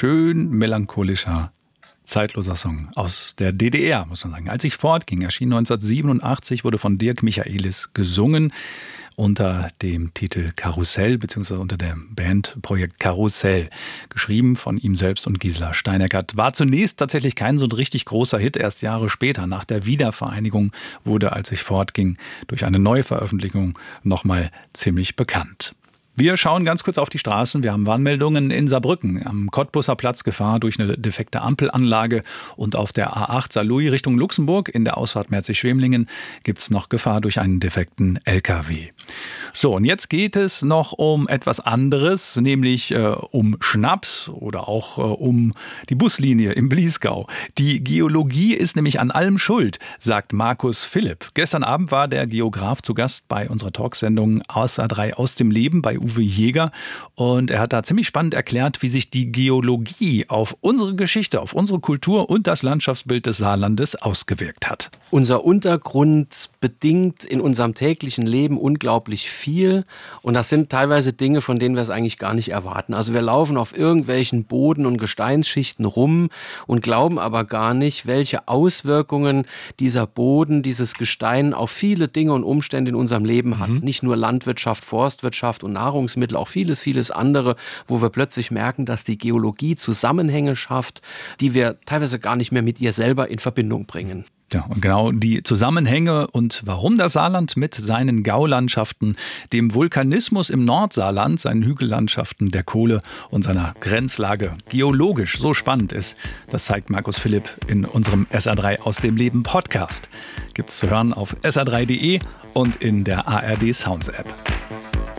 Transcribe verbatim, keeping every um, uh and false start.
schön melancholischer, zeitloser Song aus der D D R, muss man sagen. Als ich fortging, erschien neunzehnhundertsiebenundachtzig, wurde von Dirk Michaelis gesungen unter dem Titel Karussell, beziehungsweise unter dem Bandprojekt Karussell. Geschrieben von ihm selbst und Gisela Steineckert. War zunächst tatsächlich kein so ein richtig großer Hit. Erst Jahre später, nach der Wiedervereinigung, wurde, als ich fortging, durch eine Neuveröffentlichung nochmal ziemlich bekannt. Wir schauen ganz kurz auf die Straßen. Wir haben Warnmeldungen in Saarbrücken. Am Cottbusser Platz Gefahr durch eine defekte Ampelanlage. Und auf der A acht Saarlouis Richtung Luxemburg in der Ausfahrt Merzig-Schwemlingen gibt es noch Gefahr durch einen defekten L K W. So, und jetzt geht es noch um etwas anderes, nämlich äh, um Schnaps oder auch äh, um die Buslinie im Bliesgau. Die Geologie ist nämlich an allem schuld, sagt Markus Philipp. Gestern Abend war der Geograf zu Gast bei unserer Talksendung A S A drei aus dem Leben bei Uwe Jäger. Und er hat da ziemlich spannend erklärt, wie sich die Geologie auf unsere Geschichte, auf unsere Kultur und das Landschaftsbild des Saarlandes ausgewirkt hat. Unser Untergrund bedingt in unserem täglichen Leben unglaublich viel. Und das sind teilweise Dinge, von denen wir es eigentlich gar nicht erwarten. Also wir laufen auf irgendwelchen Boden- und Gesteinsschichten rum und glauben aber gar nicht, welche Auswirkungen dieser Boden, dieses Gestein auf viele Dinge und Umstände in unserem Leben hat. Mhm. Nicht nur Landwirtschaft, Forstwirtschaft und Nahrungsmittel, auch vieles, vieles andere, wo wir plötzlich merken, dass die Geologie Zusammenhänge schafft, die wir teilweise gar nicht mehr mit ihr selber in Verbindung bringen. Ja, und genau die Zusammenhänge und warum das Saarland mit seinen Gaulandschaften, dem Vulkanismus im Nordsaarland, seinen Hügellandschaften, der Kohle und seiner Grenzlage geologisch so spannend ist, das zeigt Markus Philipp in unserem S A drei aus dem Leben Podcast. Gibt's zu hören auf S A drei Punkt de und in der A R D Sounds App.